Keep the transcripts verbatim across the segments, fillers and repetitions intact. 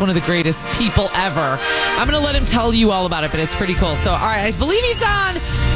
one of the greatest people ever. I'm going to let him tell you all about it, but it's pretty cool. So, all right, I believe he's on.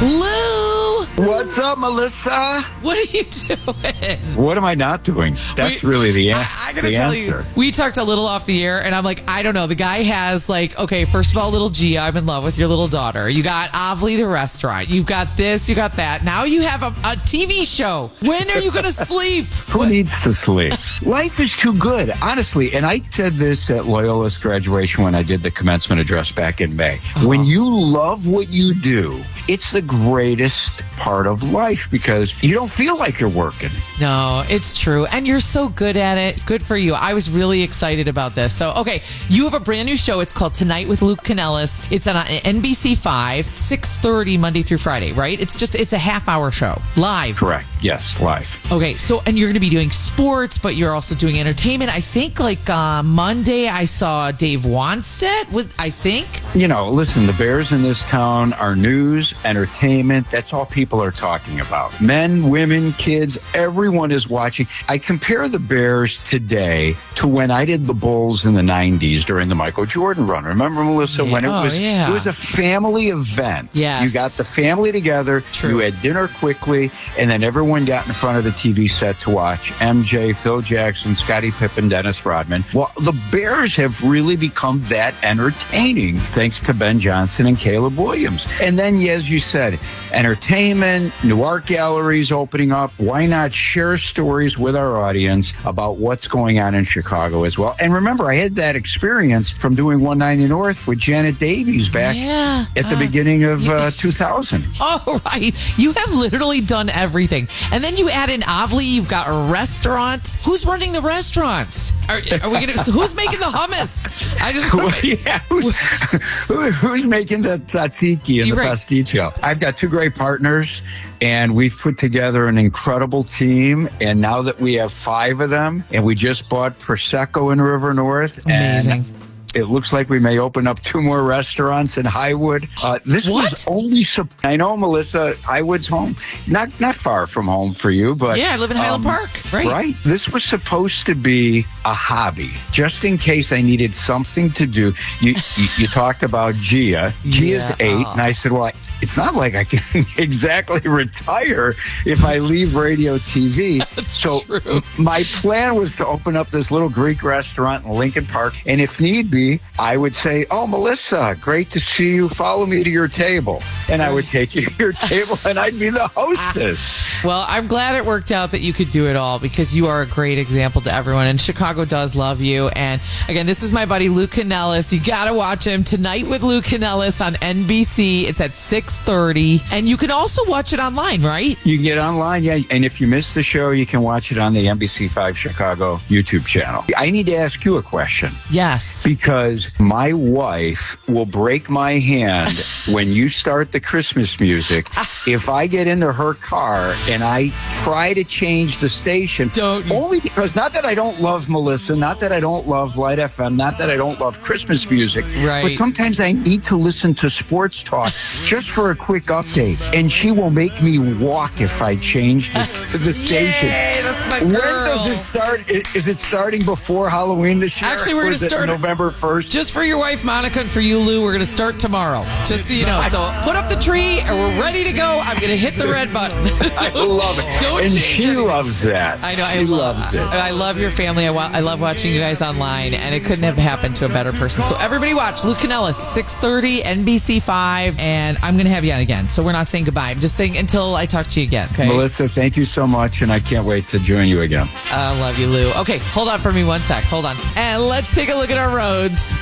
Lou! What's up, Melissa? What are you doing? What am I not doing? That's We- really the, an- I, I gotta the tell answer. you, we talked a little off the air, and I'm like, I don't know. The guy has like, okay, first of all, little Gia, I'm in love with your little daughter. You got Avli the restaurant. You've got this, you got that. Now you have a, a T V show. When are you going to sleep? Who What- needs to sleep? Life is too good, honestly. And I said this at Loyola's graduation when I did the commencement address back in May. Uh-huh. When you love what you do, it's the greatest part of life because you don't feel like you're working. No, it's true. And you're so good at it. Good for you. I was really excited about this. So, okay, you have a brand new show. It's called Tonight with Luke Canellis. It's on N B C five, six thirty Monday through Friday, right? It's just, it's a half hour show. Live. Correct. Yes, live. Okay, so, and you're going to be doing sports, but you're also doing entertainment. I think like uh, Monday I saw Dave Wanstead, with, I think. You know, listen, the Bears in this town are news, entertainment. That's all people are talking about. Men, women, kids, everyone is watching. I compare the Bears today to when I did the Bulls in the nineties during the Michael Jordan run. Remember, Melissa, when it Oh, was yeah. it was a family event. Yes. You got the family together, True. you had dinner quickly, and then everyone got in front of the T V set to watch M J, Phil Jackson, Scottie Pippen, Dennis Rodman. Well, the Bears have really become that entertaining thanks to Ben Johnson and Caleb Williams. And then, as you said, entertainment, new art galleries opening up. Why not share stories with our audience about what's going on in Chicago as well? And remember, I had that experience from doing one ninety North with Janet Davies back Yeah. at the Uh, beginning of uh, two thousand. Oh, right. You have literally done everything. And then you add in Avli, you've got a restaurant. Who's running the restaurants? Are, are we gonna, who's making the hummus? I just Well, yeah, who's, who, who's making the tzatziki and You're the right. pasticcio? I've got two great partners, and we've put together an incredible team. And now that we have five of them, and we just bought Prosecco in River North, Amazing. and it looks like we may open up two more restaurants in Highwood. Uh, this What? was only. sup- I know, Melissa. Highwood's home, not not far from home for you, but Yeah, I live in Highland um, Park. Right. Right. This was supposed to be a hobby, just in case I needed something to do. You you, you talked about Gia. Gia's Yeah. eight, and I said, well, I, it's not like I can exactly retire if I leave radio T V. That's so true. m- my plan was to open up this little Greek restaurant in Lincoln Park, and if need be, I would say, "Oh, Melissa, great to see you. Follow me to your table," and I would take you to your table, and I'd be the hostess. Well, I'm glad it worked out that you could do it all because you are a great example to everyone. And Chicago does love you. And again, this is my buddy Luke Canellis. You got to watch him Tonight with Luke Canellis on N B C. It's at six thirty. And you can also watch it online, right? You can get online, yeah. And if you missed the show, you can watch it on the N B C five Chicago YouTube channel. I need to ask you a question Yes. because my wife will break my hand when you start the Christmas music if I get into her car and I try to change the station. Don't you- Only because, not that I don't love Melissa, not that I don't love Light F M, not that I don't love Christmas music, Right. but sometimes I need to listen to sports talk just for a quick update. And she will make me walk if I change the, the station. Yay, that's my When girl. does it start? I- Is it starting before Halloween this year? Actually, we're Or gonna is it start- November first. Just for your wife, Monica, and for you, Lou, we're going to start tomorrow. Just so you know. So put up the tree, and we're ready to go. I'm going to hit the red button. I love it. Don't and change she anything. loves that. I know. She I love, loves it. I love your family. I, wa- I love watching you guys online, and it couldn't have happened to a better person. So everybody watch Luke Canellis, six thirty, N B C five, and I'm going to have you on again. So we're not saying goodbye. I'm just saying until I talk to you again, okay? Melissa, thank you so much, and I can't wait to join you again. I love you, Lou. Okay, hold on for me one sec. Hold on. And let's take a look at our roads.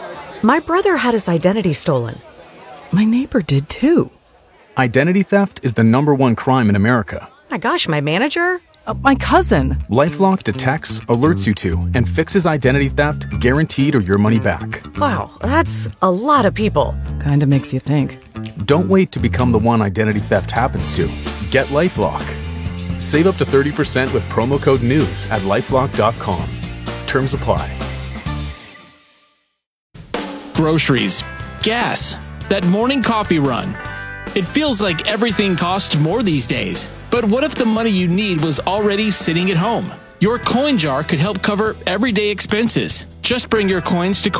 My brother had his identity stolen. My neighbor did too. Identity theft is the number one crime in America. My gosh, my manager? Uh, my cousin. LifeLock detects, alerts you to, and fixes identity theft guaranteed or your money back. Wow, that's a lot of people. Kinda makes you think. Don't wait to become the one identity theft happens to. Get LifeLock. Save up to thirty percent with promo code NEWS at lifelock dot com. Terms apply. Groceries, gas, that morning coffee run. It feels like everything costs more these days. But what if the money you need was already sitting at home? Your coin jar could help cover everyday expenses. Just bring your coins to